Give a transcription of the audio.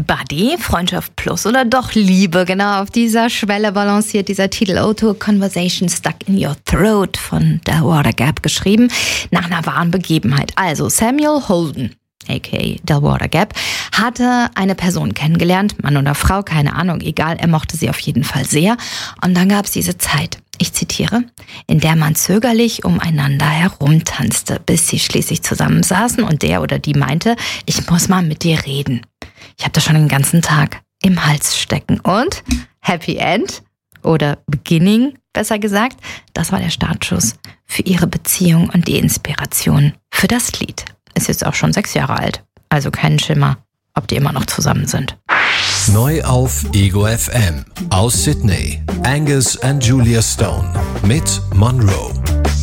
Buddy, Freundschaft plus oder doch Liebe? Genau auf dieser Schwelle balanciert dieser Titel O2 Conversation Stuck in Your Throat von Del Water Gap, geschrieben nach einer wahren Begebenheit. Also Samuel Holden, a.k.a. Del Water Gap, hatte eine Person kennengelernt, Mann oder Frau, keine Ahnung, egal, er mochte sie auf jeden Fall sehr. Und dann gab es diese Zeit, ich zitiere, in der man zögerlich umeinander herumtanzte, bis sie schließlich zusammensaßen und der oder die meinte, ich muss mal mit dir reden. Ich habe das schon den ganzen Tag im Hals stecken. Und Happy End oder Beginning, besser gesagt, das war der Startschuss für ihre Beziehung und die Inspiration für das Lied. Ist jetzt auch schon 6 Jahre alt, also keinen Schimmer, ob die immer noch zusammen sind. Neu auf Ego FM aus Sydney. Angus and Julia Stone mit Monroe.